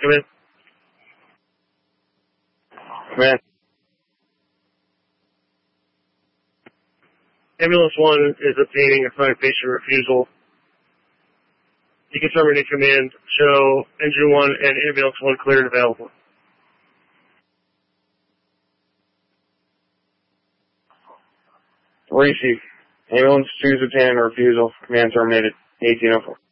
come in? Command. Ambulance 1 is obtaining a fire patient refusal. Deconfirming in command, show engine 1 and ambulance 1 cleared and available. Receive. Ambulance 2 is obtaining a refusal. Command terminated. 1804.